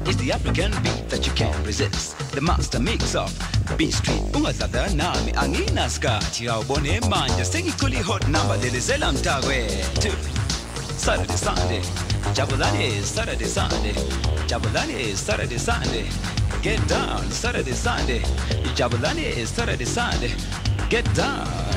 It's the African beat that you can't resist. The master mix of Beat Street. Ungazada nami anginaska chiawubone manje sengikuli hot number lelizela mtakwe. Saturday Sunday. Jabulani Saturday Sunday. Jabulani Saturday Sunday. Get down Saturday Sunday. Jabulani Saturday Sunday. Get down.